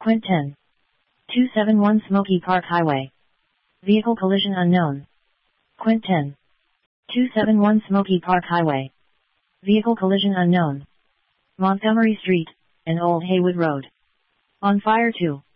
Quint 10. 271 Smoky Park Highway. Vehicle collision unknown. Quint 10. 271 Smoky Park Highway. Vehicle collision unknown. Montgomery Street and Old Haywood Road. On fire 2.